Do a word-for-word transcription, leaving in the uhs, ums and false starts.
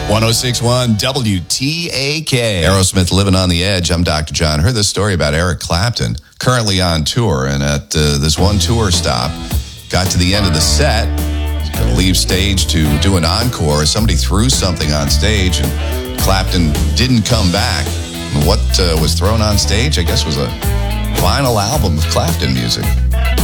one oh six point one W T A K. Aerosmith, Living on the Edge. I'm Doctor John. Heard this story about Eric Clapton, currently on tour, and at uh, this one tour stop, got to the end of the set, going to leave stage to do an encore. Somebody threw something on stage, and Clapton didn't come back. And what uh, was thrown on stage, I guess, was a vinyl album of Clapton music.